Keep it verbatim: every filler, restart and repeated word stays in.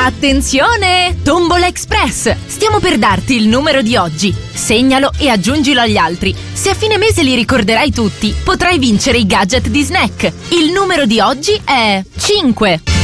Attenzione! Tombola Express! Stiamo per darti il numero di oggi. Segnalo e aggiungilo agli altri. Se a fine mese li ricorderai tutti, potrai vincere i gadget di Snack. Il numero di oggi è cinque.